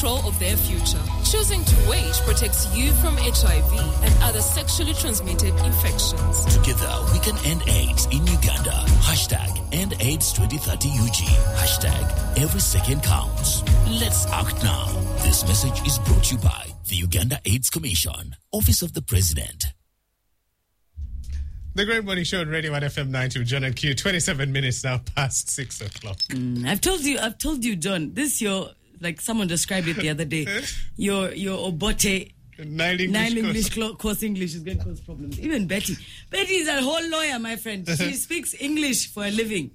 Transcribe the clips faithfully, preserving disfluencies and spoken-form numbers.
control of their future. Choosing to wait protects you from H I V and other sexually transmitted infections. Together, we can end AIDS in Uganda. Hashtag End AIDS twenty thirty U G. Hashtag Every Second Counts. Let's act now. This message is brought to you by the Uganda AIDS Commission, Office of the President. The Great Morning Show on Radio one F M ninety with John and Q. twenty-seven minutes now past six o'clock. Mm, I've told you, I've told you, John, this your, like someone described it the other day, your your Obote Nine English, Nine course. English clo- course English is going to cause problems. Even Betty. Betty is a whole lawyer, my friend. She speaks English for a living.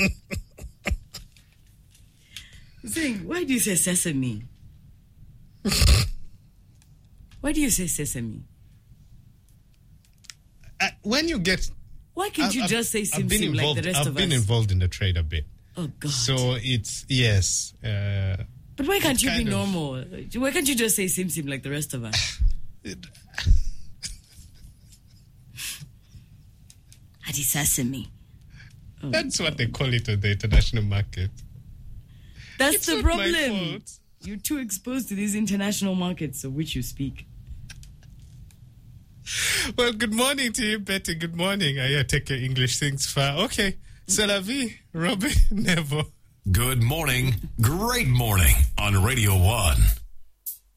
Saying, why do you say sesame? Why do you say sesame? Uh, when you get... Why can't I've, you I've, just say sim I've been sim involved, like the rest I've of been us? involved in the trade a bit. Oh, God. So it's, yes. Uh, but why can't you be kind of- normal? Why can't you just say sim sim like the rest of us? Adi sesame. Oh, That's what they call it on the international market. That's It's the not my problem. fault. You're too exposed to these international markets of which you speak. Well, good morning to you, Betty. Good morning. I uh, take your English things far. Okay. C'est la vie, Robin Nevo. Good morning. Great morning on Radio one.